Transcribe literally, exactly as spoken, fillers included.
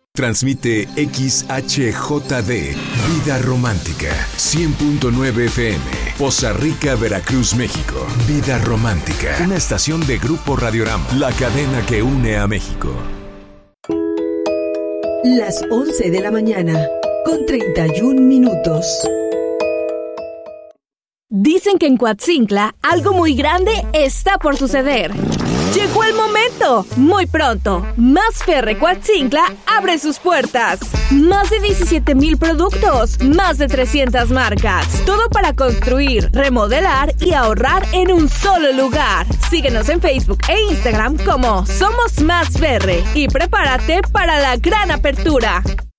Transmite X H J D, Vida Romántica, cien punto nueve F M, Poza Rica, Veracruz, México. Vida Romántica, una estación de Grupo Radiorama, la cadena que une a México. Las once de la mañana, con treinta y un minutos. Dicen que en Coatzincla algo muy grande está por suceder. ¡Llegó el momento! Muy pronto, Masferre Coatzincla abre sus puertas. Más de diecisiete mil productos, más de trescientas marcas. Todo para construir, remodelar y ahorrar en un solo lugar. Síguenos en Facebook e Instagram como Somos Masferre y prepárate para la gran apertura.